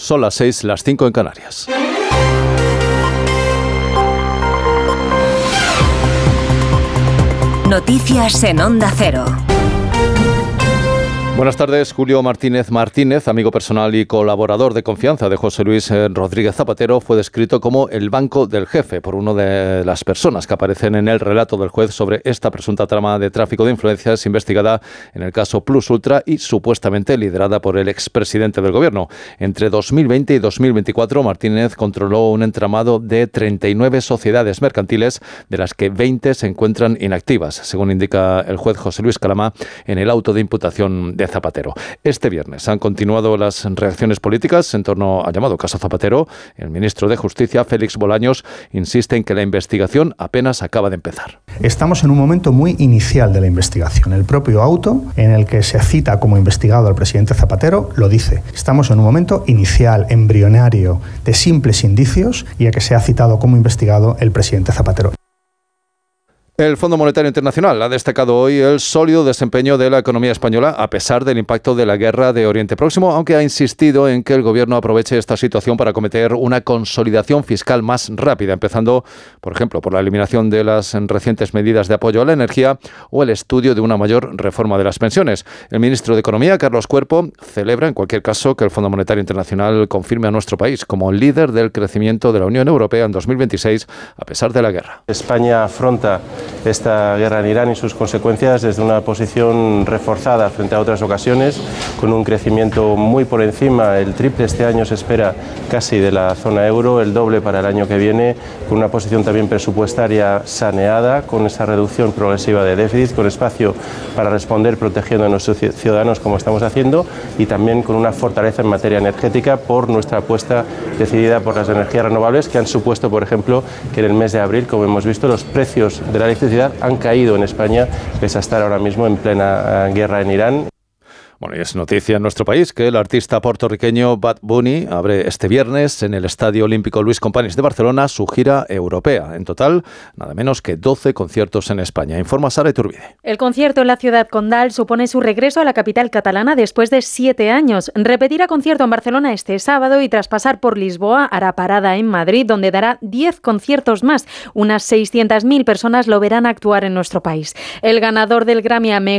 Son las 6, las 5 en Canarias. Noticias en Onda Cero. Buenas tardes. Julio Martínez Martínez, amigo personal y colaborador de confianza de José Luis Rodríguez Zapatero, fue descrito como el banco del jefe por una de las personas que aparecen en el relato del juez sobre esta presunta trama de tráfico de influencias investigada en el caso Plus Ultra y supuestamente liderada por el expresidente del gobierno. Entre 2020 y 2024, Martínez controló un entramado de 39 sociedades mercantiles, de las que 20 se encuentran inactivas, según indica el juez José Luis Calamá en el auto de imputación de Zapatero. Este viernes han continuado las reacciones políticas en torno al llamado caso Zapatero. El ministro de Justicia, Félix Bolaños, insiste en que la investigación apenas acaba de empezar. Estamos en un momento muy inicial de la investigación. El propio auto en el que se cita como investigado al presidente Zapatero lo dice. Estamos en un momento inicial, embrionario, de simples indicios, y a que se ha citado como investigado el presidente Zapatero. El Fondo Monetario Internacional ha destacado hoy el sólido desempeño de la economía española a pesar del impacto de la guerra de Oriente Próximo, aunque ha insistido en que el gobierno aproveche esta situación para acometer una consolidación fiscal más rápida, empezando, por ejemplo, por la eliminación de las recientes medidas de apoyo a la energía o el estudio de una mayor reforma de las pensiones. El ministro de Economía, Carlos Cuerpo, celebra en cualquier caso que el Fondo Monetario Internacional confirme a nuestro país como líder del crecimiento de la Unión Europea en 2026 a pesar de la guerra. España afronta esta guerra en Irán y sus consecuencias desde una posición reforzada frente a otras ocasiones, con un crecimiento muy por encima, el triple este año se espera casi de la zona euro, el doble para el año que viene, con una posición también presupuestaria saneada, con esa reducción progresiva de déficit, con espacio para responder protegiendo a nuestros ciudadanos como estamos haciendo, y también con una fortaleza en materia energética por nuestra apuesta decidida por las energías renovables, que han supuesto, por ejemplo, que en el mes de abril, como hemos visto, los precios de la electricidad han caído en España, pese a estar ahora mismo en plena guerra en Irán. Bueno, y es noticia en nuestro país que el artista puertorriqueño Bad Bunny abre este viernes en el Estadio Olímpico Luis Companys de Barcelona su gira europea. En total, nada menos que 12 conciertos en España. Informa Sara Iturbide. El concierto en la ciudad condal supone su regreso a la capital catalana después de 7 años. Repetirá concierto en Barcelona este sábado y tras pasar por Lisboa hará parada en Madrid, donde dará 10 conciertos más. Unas 600.000 personas lo verán actuar en nuestro país. El ganador del Grammy a